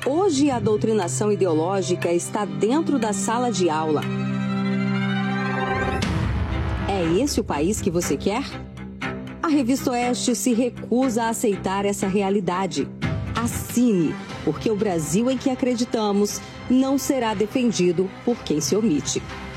Hoje a doutrinação ideológica está dentro da sala de aula. É esse o país que você quer? A Revista Oeste se recusa a aceitar essa realidade. Assine, porque o Brasil em que acreditamos não será defendido por quem se omite.